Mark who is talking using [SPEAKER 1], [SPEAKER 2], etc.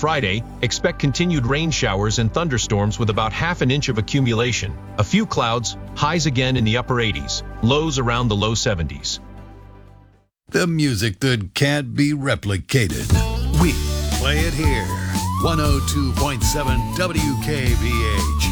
[SPEAKER 1] Friday, expect continued rain showers and thunderstorms with about half an inch of accumulation. A few clouds, highs again in the upper 80s, lows around the low 70s.
[SPEAKER 2] The music that can't be replicated. We play it here. 102.7 WKVH.